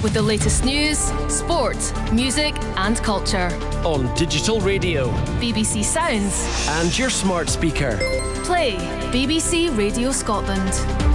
with the latest news, sport, music and culture. On digital radio, BBC Sounds and your smart speaker. Play BBC Radio Scotland.